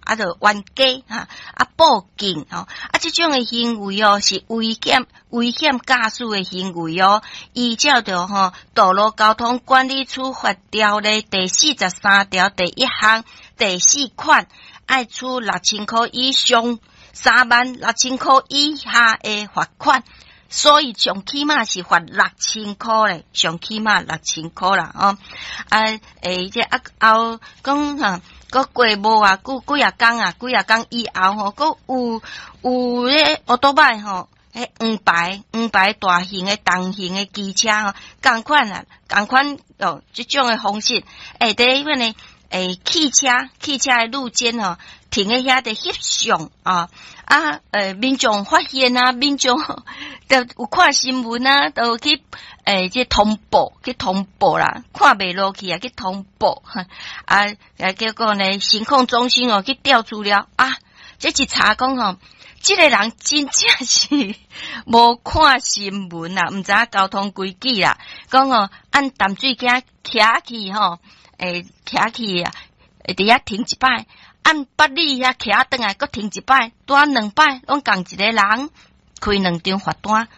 就冤家报警这种的行为是危险驾驶的行为依照着道路交通管理处罚条例第43条第1项第4款，爱处6000块以上36000块以下的罚款。所以上起码是罚6000块咧，上起码6000块啦这后讲个过无几啊工以后个有咧奥多拜黄牌大型的重型的机车同款这种的方式第一个呢汽车的路肩停喺遐的翕相民众发现民众都有看新闻都去这通报啦，看袂落去去通报结果呢情况中心去调资料这一查讲这个人真正是无看新闻啦，唔知交通规矩啦，讲按淡水仔徛去徛去伫遐停一摆，按8里遐徛转来，搁停一摆，多2摆，拢共一个人开2张罚单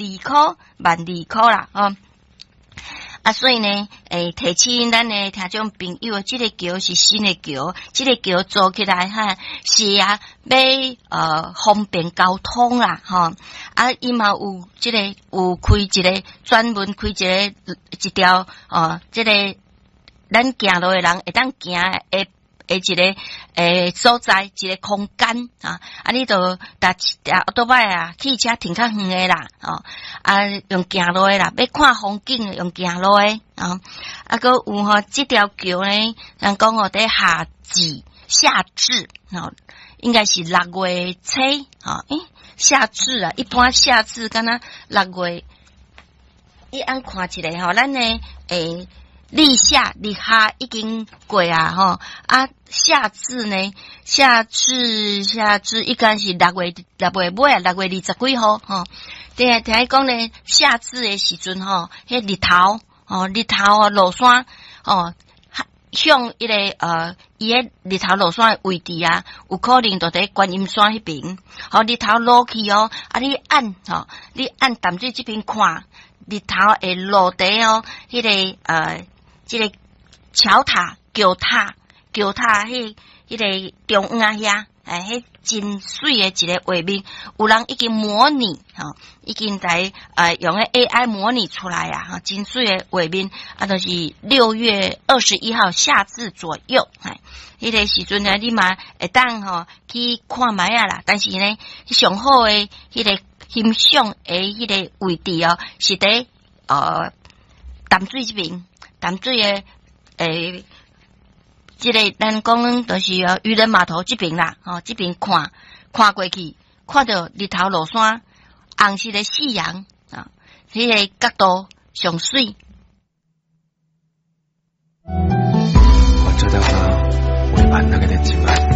，12000块啦所以呢提醒咱的听众朋友，这个桥是新的桥，这个桥做起来是要方便交通啦伊嘛有这个有开一个专门开一条这个咱行路的人会当行一个所在一个空间你就搭奥多拜汽车停较远的啦用行路的啦，要看风景的用行路的还有这条桥呢，人讲在夏至应该是6月初夏至一般夏至敢若6月按看一下咱呢立夏已经过夏至呢，夏至应该是6月尾6月20几号听讲呢，夏至的时阵迄日头落山向伊个伊个日头落山的位置有可能就在观音山迄边日头落去你按淡水这边看日头会落地迄个这个桥塔迄个中央遐迄真水的一个画面，有人已经模拟已经在用AI 模拟出来真水的画面就是6月21号夏至左右迄个时阵你嘛会当去看卖啦，但是呢上好的迄个欣赏的迄个位置是在淡水这边，淡水的这个咱讲就是渔人码头这边啦这边看过去，看到日头落山，红色的夕阳迄个角度上水。 我知道了，尾盘那个的几万。